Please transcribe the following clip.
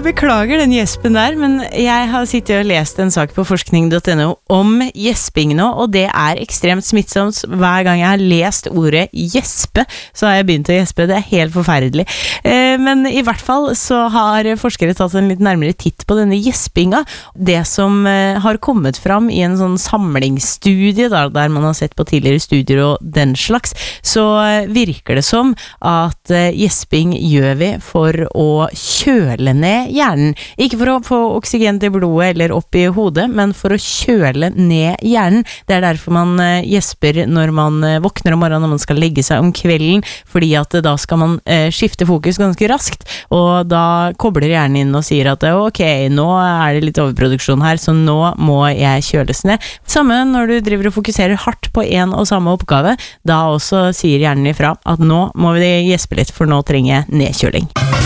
beklager den gjespen der, men jeg har sittet og lest en sak på forskning.no om gjesping nå, og det ekstremt smittsomt. Hver gang jeg har lest ordet gjespe, så har jeg begynt å gjespe. Det helt forferdelig. Men i hvert fall så har forskere tatt en litt nærmere titt på denne gjespinga. Det som har kommet fram i en sånn samlingsstudie, der man har sett på tidligere studier og den slags, så virker det som at gjesping gjør vi for å kjøle ned hjernen. Ikke for å få oksygen til blodet eller opp i hodet, men for å kjøle ned hjernen. Det derfor man gjesper når man våkner om morgenen, når man skal legge seg om kvelden, fordi at da skal man skifte fokus ganske raskt, og da kobler hjernen inn og sier at ok, nå det litt overproduksjon her, så nå må jeg kjøles ned. Samme når du driver og fokuserer hardt på en og samme oppgave, da også sier hjernen ifra at nå må vi gjespe litt, for nå trenger jeg nedkjøling.